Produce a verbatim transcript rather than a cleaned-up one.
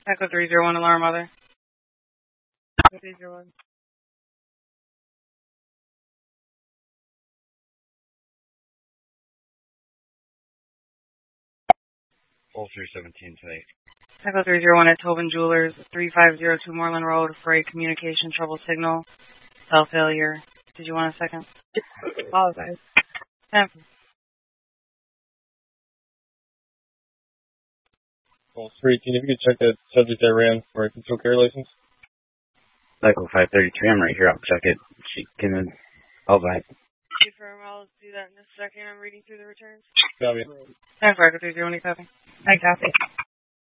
Echo three zero one, alarm mother. Echo three zero one. Full three seventeen tonight. Echo three zero one at Tobin Jewelers, three five zero two Moreland Road for a communication trouble signal. Cell failure. Did you want a second? Apologize. ten. Full three eighteen, if you could check that subject I ran for a concealed carry license. Echo five thirty-three, I'm right here. I'll check it. She can. I'll back. Confirm, I'll do that in a second. I'm reading through the returns. Copy. ten for Echo three zero one, you copy? I copy.